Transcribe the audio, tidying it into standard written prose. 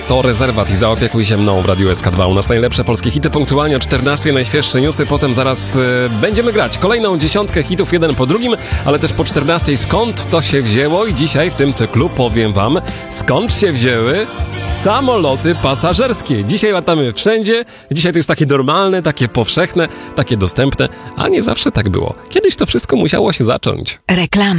To Rezerwat i Zaopiekuj się mną w Radiu SK2. U nas najlepsze polskie hity punktualnie o 14, najświeższe newsy, potem zaraz będziemy grać kolejną dziesiątkę hitów jeden po drugim, ale też po 14 skąd to się wzięło i dzisiaj w tym cyklu powiem wam, skąd się wzięły samoloty pasażerskie. Dzisiaj latamy wszędzie, dzisiaj to jest takie normalne, takie powszechne, takie dostępne, a nie zawsze tak było. Kiedyś to wszystko musiało się zacząć. Reklama.